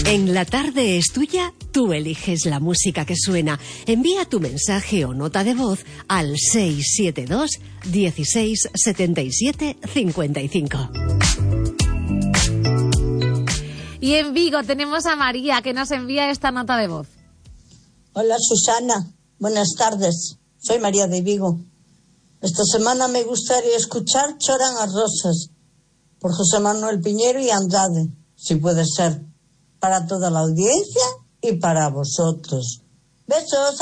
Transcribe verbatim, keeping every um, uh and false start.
En La Tarde es Tuya, tú eliges la música que suena. Envía tu mensaje o nota de voz al seis siete dos, dieciséis, setenta y siete, cincuenta y cinco. Y en Vigo tenemos a María, que nos envía esta nota de voz. Hola Susana, buenas tardes. Soy María de Vigo. Esta semana me gustaría escuchar Choran as Rosas por José Manuel Piñero y Andrade, si puede ser, para toda la audiencia y para vosotros. Besos.